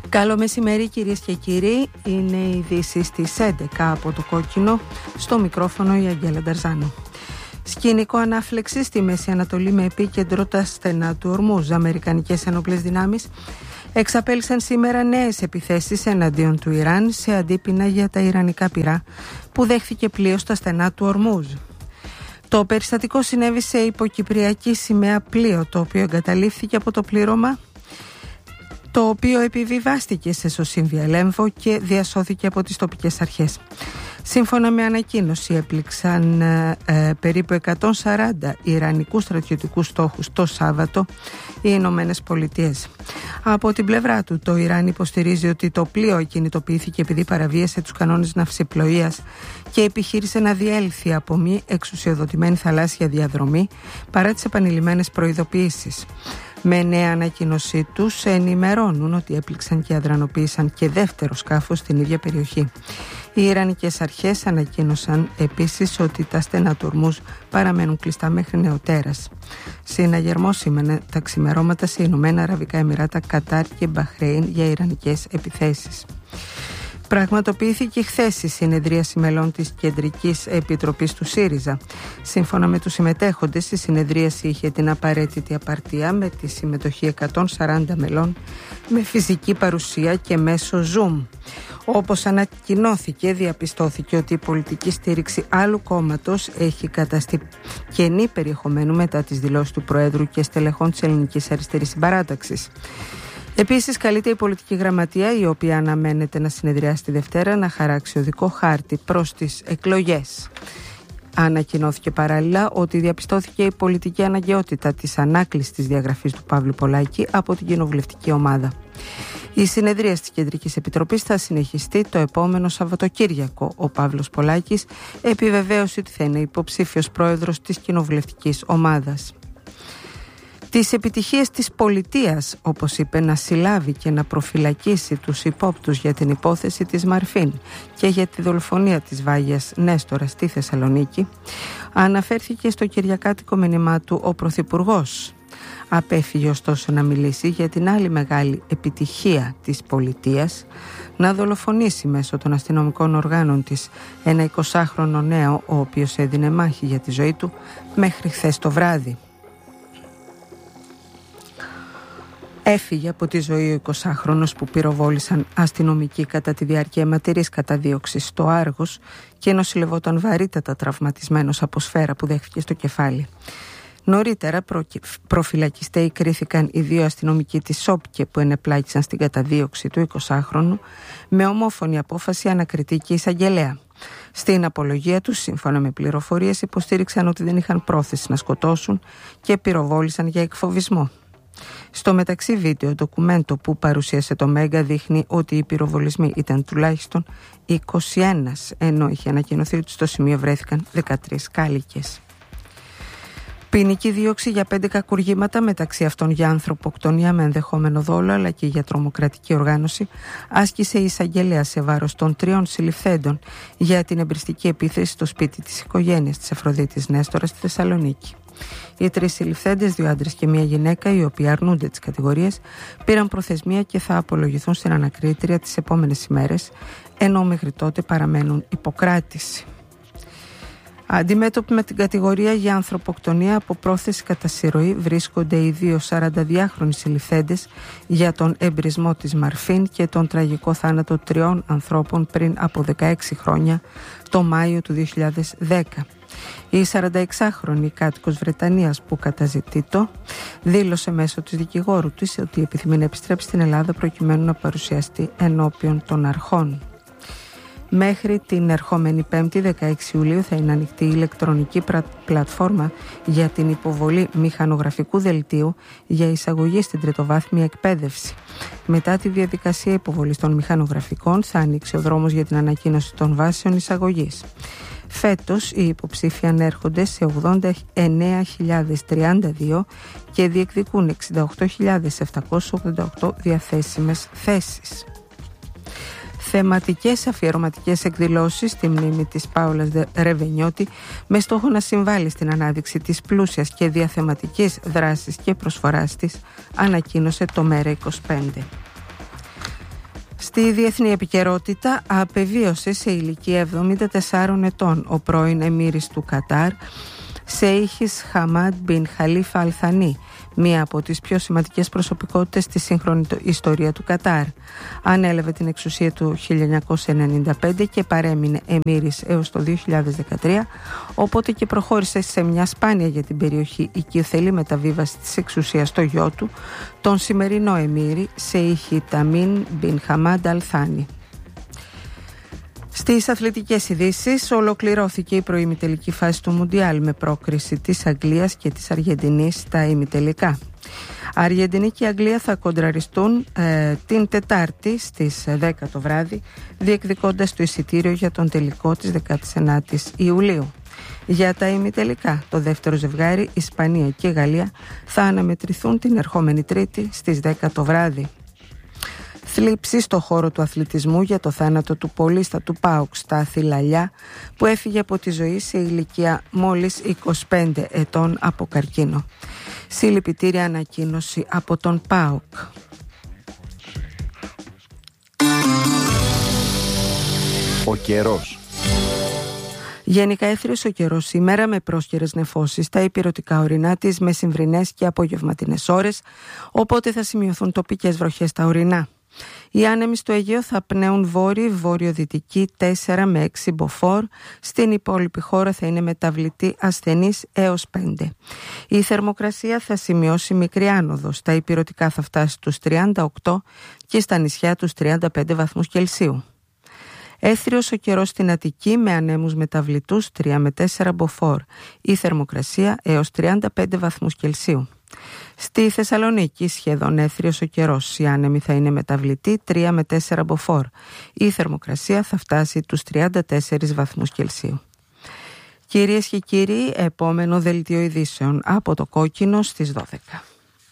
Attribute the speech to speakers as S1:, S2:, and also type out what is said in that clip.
S1: Καλό μεσημέρι κυρίες και κύριοι, είναι οι ειδήσεις στις 11 από το Κόκκινο, στο μικρόφωνο η Αγγέλα Νταρζάνου. Σκηνικό ανάφλεξη στη Μέση Ανατολή με επίκεντρο τα στενά του Ορμούζ. Αμερικανικές ενόπλες δυνάμεις εξαπέλυσαν σήμερα νέες επιθέσεις εναντίον του Ιράν σε αντίπεινα για τα ιρανικά πυρά που δέχθηκε πλοίο στα στενά του Ορμούζ. Το περιστατικό συνέβη σε υποκυπριακή σημαία πλοίο, το οποίο εγκαταλείφθηκε από το πλήρωμα, το οποίο επιβιβάστηκε σε Σωσίμβια Λέμβο και διασώθηκε από τις τοπικές αρχές. Σύμφωνα με ανακοίνωση, έπληξαν περίπου 140 ιρανικούς στρατιωτικούς στόχους το Σάββατο οι Ηνωμένες Πολιτείες. Από την πλευρά του, το Ιράν υποστηρίζει ότι το πλοίο ακινητοποιήθηκε επειδή παραβίασε τους κανόνες ναυσιπλοείας και επιχείρησε να διέλθει από μη εξουσιοδοτημένη θαλάσσια διαδρομή παρά τις επανειλημμένες προειδοποιήσεις. Με νέα ανακοίνωσή τους ενημερώνουν ότι έπληξαν και αδρανοποίησαν και δεύτερο σκάφος στην ίδια περιοχή. Οι Ιρανικές αρχές ανακοίνωσαν επίσης ότι τα στενά του Ορμούζ παραμένουν κλειστά μέχρι νεοτέρας. Συναγερμό σήμαινε τα ξημερώματα σε Ηνωμένα Αραβικά Εμιράτα, Κατάρ και Μπαχρέιν για ιρανικές επιθέσεις. Πραγματοποιήθηκε χθες η συνεδρίαση μελών της Κεντρικής Επιτροπής του ΣΥΡΙΖΑ. Σύμφωνα με τους συμμετέχοντες, η συνεδρίαση είχε την απαραίτητη απαρτία με τη συμμετοχή 140 μελών με φυσική παρουσία και μέσω Zoom. Όπως ανακοινώθηκε, διαπιστώθηκε ότι η πολιτική στήριξη άλλου κόμματος έχει καταστεί κενή περιεχομένου μετά τις δηλώσεις του Προέδρου και στελεχών της Ελληνικής Αριστερής Συμπαράταξης. Επίσης, καλείται η πολιτική γραμματεία, η οποία αναμένεται να συνεδριάσει τη Δευτέρα, να χαράξει οδικό χάρτη προς τις εκλογές. Ανακοινώθηκε παράλληλα ότι διαπιστώθηκε η πολιτική αναγκαιότητα της ανάκλησης της διαγραφής του Παύλου Πολάκη από την κοινοβουλευτική ομάδα. Η συνεδρία της Κεντρικής Επιτροπής θα συνεχιστεί το επόμενο Σαββατοκύριακο. Ο Παύλος Πολάκης επιβεβαίωσε ότι θα είναι υποψήφιος πρόεδρος της κοινοβουλευτικής ομάδας. Τις επιτυχίες της πολιτείας, όπως είπε, να συλλάβει και να προφυλακίσει τους υπόπτους για την υπόθεση της Μαρφίν και για τη δολοφονία της Βάγιας Νέστορα στη Θεσσαλονίκη, αναφέρθηκε στο κυριακάτικο μήνυμά του ο Πρωθυπουργός. Απέφυγε ωστόσο να μιλήσει για την άλλη μεγάλη επιτυχία της πολιτείας, να δολοφονήσει μέσω των αστυνομικών οργάνων της ένα 20χρονο νέο, ο οποίος έδινε μάχη για τη ζωή του μέχρι χθες το βράδυ. Έφυγε από τη ζωή ο 20χρονος που πυροβόλησαν αστυνομικοί κατά τη διάρκεια αιματηρής καταδίωξης στο Άργος και νοσηλευόταν βαρύτατα τραυματισμένος από σφαίρα που δέχθηκε στο κεφάλι. Νωρίτερα προφυλακιστέοι κρίθηκαν οι δύο αστυνομικοί της ΣΟΠΚΕ που ενεπλάκησαν στην καταδίωξη του 20χρονου με ομόφωνη απόφαση ανακριτική εισαγγελέα. Στην απολογία τους, σύμφωνα με πληροφορίες, υποστήριξαν ότι δεν είχαν πρόθεση να σκοτώσουν και πυροβόλησαν για εκφοβισμό. Στο μεταξύ, βίντεο ντοκουμέντο που παρουσίασε το Μέγκα δείχνει ότι οι πυροβολισμοί ήταν τουλάχιστον 21, ενώ είχε ανακοινωθεί ότι στο σημείο βρέθηκαν 13 κάλικες. Ποινική δίωξη για 5 κακουργήματα, μεταξύ αυτών για ανθρωποκτονία με ενδεχόμενο δόλο αλλά και για τρομοκρατική οργάνωση, άσκησε η εισαγγελέα σε βάρος των 3 συλληφθέντων για την εμπριστική επίθεση στο σπίτι της οικογένειας της Αφροδίτης Νέστορα στη Θεσσαλονίκη. Οι 3 συλληφθέντες, 2 άντρες και 1 γυναίκα, οι οποίοι αρνούνται τις κατηγορίες, πήραν προθεσμία και θα απολογηθούν στην ανακρίτρια τις επόμενες ημέρες, ενώ μέχρι τότε παραμένουν υποκράτηση. Αντιμέτωποι με την κατηγορία για ανθρωποκτονία από πρόθεση κατά συρροή βρίσκονται οι 2 42χρονοι συλληφθέντες για τον εμπρισμό της Μαρφίν και τον τραγικό θάνατο 3 ανθρώπων πριν από 16 χρόνια, το Μάιο του 2010. Η 46χρονη κάτοικος Βρετανίας που καταζητείτο δήλωσε μέσω της δικηγόρου της ότι επιθυμεί να επιστρέψει στην Ελλάδα προκειμένου να παρουσιαστεί ενώπιον των αρχών. Μέχρι την ερχόμενη 5η 16 Ιουλίου θα είναι ανοιχτή η ηλεκτρονική πλατφόρμα για την υποβολή μηχανογραφικού δελτίου για εισαγωγή στην τριτοβάθμια εκπαίδευση. Μετά τη διαδικασία υποβολής των μηχανογραφικών θα ανοίξει ο δρόμος για την ανακοίνωση των βάσεων εισαγωγής. Φέτος οι υποψήφοι ανέρχονται σε 89.032 και διεκδικούν 68.788 διαθέσιμες θέσεις. Θεματικές αφιερωματικές εκδηλώσεις στη μνήμη της Πάολας Ρεβενιώτη με στόχο να συμβάλλει στην ανάδειξη της πλούσιας και διαθεματικής δράσης και προσφοράς της, ανακοίνωσε το ΜέΡΑ25. Στη διεθνή επικαιρότητα, απεβίωσε σε ηλικία 74 ετών ο πρώην εμμύρης του Κατάρ, Σέιχης Χαμάντ Μπιν Χαλίφα Αλ Θανί, μία από τις πιο σημαντικές προσωπικότητες στη σύγχρονη ιστορία του Κατάρ. Ανέλαβε την εξουσία του 1995 και παρέμεινε εμμύρης έως το 2013, οπότε και προχώρησε σε μια σπάνια για την περιοχή οικειοθελή μεταβίβαση της εξουσίας στο γιο του, τον σημερινό εμμύρη Σέιχη Ταμίν Μπιν Χαμάντ Αλ Θάνι. Στις αθλητικές ειδήσεις, ολοκληρώθηκε η προημιτελική φάση του Μουντιάλ με πρόκριση της Αγγλίας και της Αργεντινής στα ημιτελικά. Αργεντινή και η Αγγλία θα κοντραριστούν την Τετάρτη στις 10 το βράδυ, διεκδικώντας το εισιτήριο για τον τελικό της 19ης Ιουλίου. Για τα ημιτελικά, το δεύτερο ζευγάρι, Ισπανία και Γαλλία, θα αναμετρηθούν την ερχόμενη Τρίτη στις 10 το βράδυ. Θλίψη στο χώρο του αθλητισμού για το θάνατο του πολίστατου ΠΑΟΚ Στάθη Λαλιά, που έφυγε από τη ζωή σε ηλικία μόλις 25 ετών από καρκίνο. Συλληπιτήρια ανακοίνωση από τον ΠΑΟΚ.
S2: Ο καιρός.
S1: Γενικά έθριος ο καιρός σήμερα με πρόσκαιρες νεφώσεις στα ηπειρωτικά ορεινά της μεσημβρινές και απογευματινές ώρες, οπότε θα σημειωθούν τοπικές βροχές στα ορεινά. Οι άνεμοι στο Αιγαίο θα πνέουν βόρειο-βορειοδυτική 4 με 6 μποφόρ. Στην υπόλοιπη χώρα θα είναι μεταβλητή ασθενής έως 5. Η θερμοκρασία θα σημειώσει μικρή άνοδο. Στα ηπειρωτικά θα φτάσει στους 38 και στα νησιά τους 35 βαθμούς Κελσίου. Έθριος ο καιρός στην Αττική με ανέμους μεταβλητούς 3 με 4 μποφόρ. Η θερμοκρασία έως 35 βαθμούς Κελσίου. Στη Θεσσαλονίκη σχεδόν έθριος ο καιρός. Οι άνεμοι θα είναι μεταβλητοί 3 με 4 μποφόρ. Η θερμοκρασία θα φτάσει τους 34 βαθμούς Κελσίου. Κυρίες και κύριοι, επόμενο δελτίο ειδήσεων από το Κόκκινο στις 12.